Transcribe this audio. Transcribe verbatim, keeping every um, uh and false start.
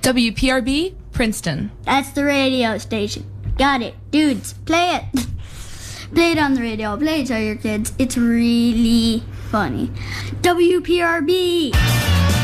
W P R B, Princeton. That's the radio station. Got it. Dudes, play it. Play it on the radio. Play it to your kids. It's really funny. W P R B.